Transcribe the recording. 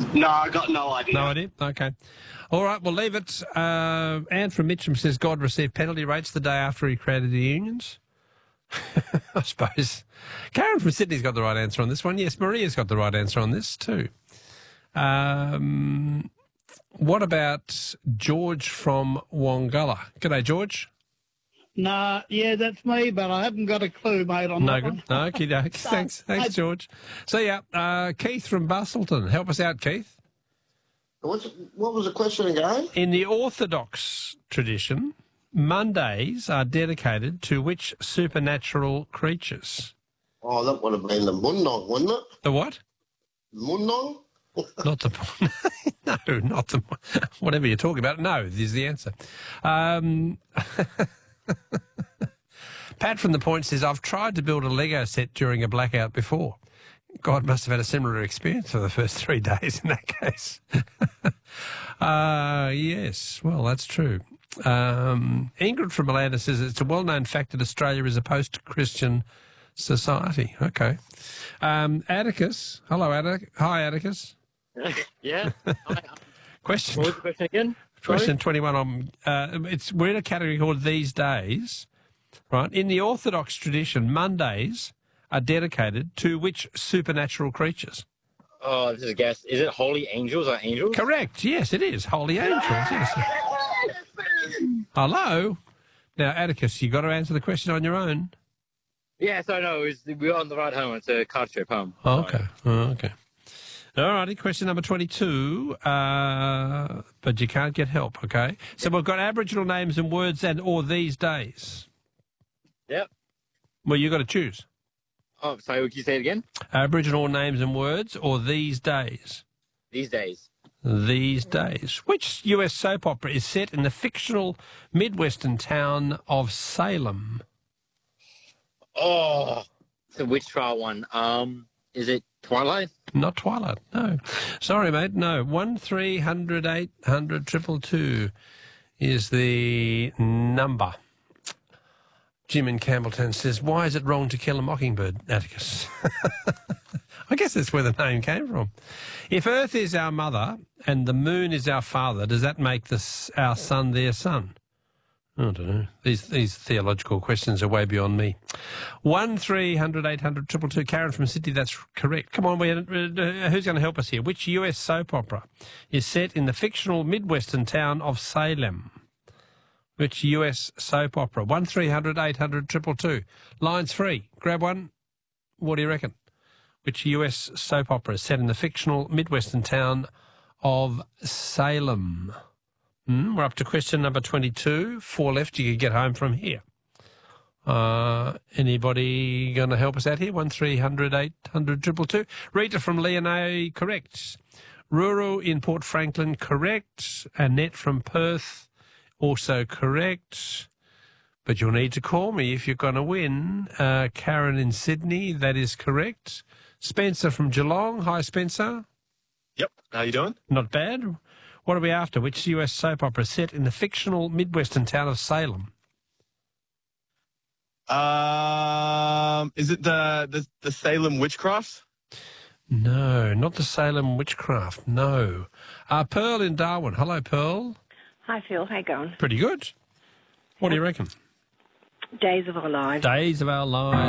No, I got no idea. No idea? Okay. All right, we'll leave it. Anne from Mitcham says God received penalty rates the day after he created the unions. I suppose. Karen from Sydney's got the right answer on this one. Yes, Maria's got the right answer on this too. What about George from Wongalla? G'day, George. Nah, yeah, that's me, but I haven't got a clue, mate, on that one. No, okay, no. Thanks, George. So, yeah, Keith from Bustleton. Help us out, Keith. What was the question again? In the Orthodox tradition, Mondays are dedicated to which supernatural creatures? Oh, that would have been the Mundong, wouldn't it? The what? Mundong? Not the... No, not the... Whatever you're talking about. No, is the answer. Pat from the Point says, I've tried to build a Lego set during a blackout before. God must have had a similar experience for the first 3 days in that case. Yes, well, that's true. Ingrid from Atlanta says it's a well-known fact that Australia is a post-Christian society. Okay. Atticus. Hello, Atticus. Hi, Atticus. Yeah. Question. What was the question again? Question 21 on we're in a category called These Days, right? In the Orthodox tradition, Mondays are dedicated to which supernatural creatures? Oh, this is a guess. Is it holy angels or angels? Correct. Yes, it is. Holy angels. Yes. Hello. Now, Atticus, you've got to answer the question on your own. Yeah, so no, we're on the ride home. It's a card trip home. Oh, okay. Oh, okay. All righty, question number 22, but you can't get help, okay? So we've got Aboriginal names and words or these days. Yep. Well, you've got to choose. Oh, sorry, would you say it again? Aboriginal names and words or these days? These days. These days. Which US soap opera is set in the fictional Midwestern town of Salem? Oh, it's a witch trial one. Is it Twilight? Not Twilight, no. Sorry, mate, no. 1300 800 222 is the number. Jim in Campbelltown says, why is it wrong to kill a mockingbird, Atticus? I guess that's where the name came from. If Earth is our mother and the moon is our father, does that make our sun their son? I don't know. These theological questions are way beyond me. 1300 800 222. Karen from Sydney, that's correct. Come on, who's going to help us here? Which US soap opera is set in the fictional Midwestern town of Salem? Which US soap opera? 1300 800 222. Line's free. Grab one. What do you reckon? Which US soap opera is set in the fictional Midwestern town of Salem? We're up to question number 22. 4 left. You could get home from here. Anybody going to help us out here? 1300 800 222. Rita from Leonay, correct. Ruru in Port Franklin, correct. Annette from Perth, also correct. But you'll need to call me if you're going to win. Karen in Sydney, that is correct. Spencer from Geelong. Hi, Spencer. Yep. How you doing? Not bad. What are we after? Which US soap opera is set in the fictional Midwestern town of Salem? Is it the Salem Witchcraft? No, not the Salem Witchcraft, no. Pearl in Darwin. Hello, Pearl. Hi, Phil. How you going? Pretty good. What do you reckon? Days of Our Lives. Days of Our Lives.